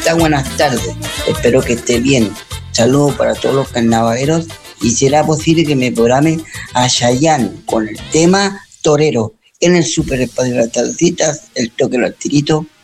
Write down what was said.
Buenas tardes, espero que esté bien. Saludos para todos los carnavaleros y será posible que me programe a Chayanne con el tema Torero en el Super Espacio de las Tardecitas, el toque de los tiritos